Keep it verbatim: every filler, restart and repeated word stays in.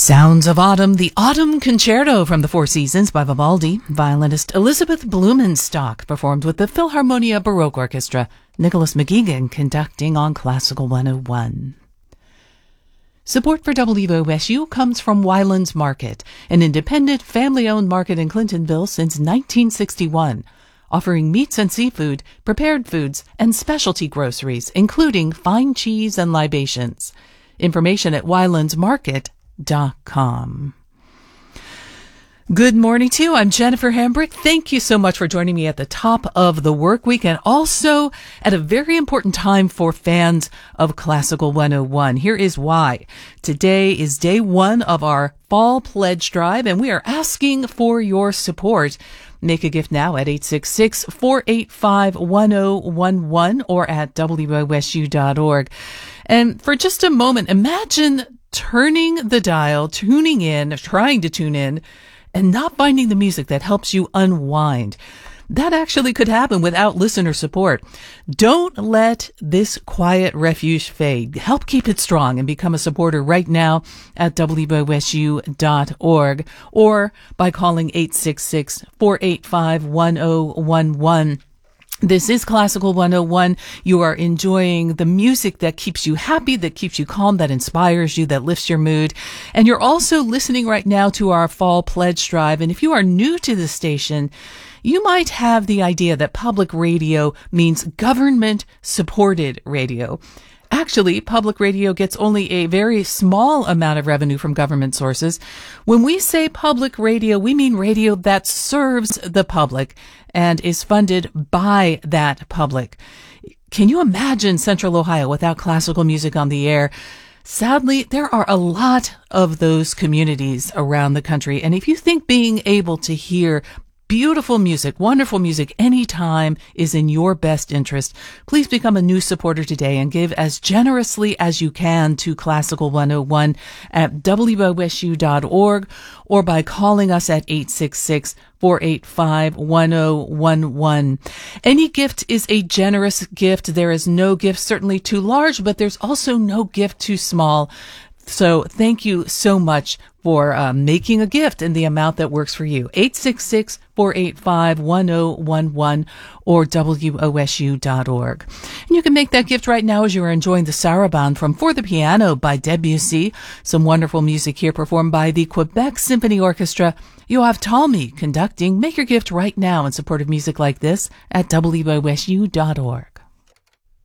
Sounds of Autumn, the Autumn Concerto from the Four Seasons by Vivaldi. Violinist Elizabeth Blumenstock performed with the Philharmonia Baroque Orchestra. Nicholas McGeegan conducting on Classical one oh one. Support for W O S U comes from Wylands Market, an independent, family-owned market in Clintonville since nineteen sixty-one, offering meats and seafood, prepared foods, and specialty groceries, including fine cheese and libations. Information at wylands market dot com. Good morning to you. I'm Jennifer Hambrick. Thank you so much for joining me at the top of the work week and also at a very important time for fans of Classical one oh one. Here is why. Today is day one of our Fall Pledge Drive, and we are asking for your support. Make a gift now at eight six six, four eight five, one oh one one or at W O S U dot org. And for just a moment, imagine turning the dial, tuning in, trying to tune in, and not finding the music that helps you unwind. That actually could happen without listener support. Don't let this quiet refuge fade. Help keep it strong and become a supporter right now at W O S U dot org or by calling eight six six, four eight five, one oh one one. This is Classical one oh one. You are enjoying the music that keeps you happy, that keeps you calm, that inspires you, that lifts your mood. And you're also listening right now to our Fall Pledge Drive. And if you are new to the station, you might have the idea that public radio means government-supported radio. Actually, public radio gets only a very small amount of revenue from government sources. When we say public radio, we mean radio that serves the public and is funded by that public. Can you imagine Central Ohio without classical music on the air? Sadly, there are a lot of those communities around the country. And if you think being able to hear beautiful music, wonderful music, anytime is in your best interest, please become a new supporter today and give as generously as you can to Classical one oh one at W O S U dot org or by calling us at eight six six, four eight five, one oh one one. Any gift is a generous gift. There is no gift certainly too large, but there's also no gift too small. So thank you so much for uh, making a gift in the amount that works for you. eight six six, four eight five, one oh one one or W O S U dot org. And you can make that gift right now as you are enjoying the Sarabande from For the Piano by Debussy. Some wonderful music here performed by the Quebec Symphony Orchestra. Yoav Talmy conducting. Make your gift right now in support of music like this at W O S U dot org.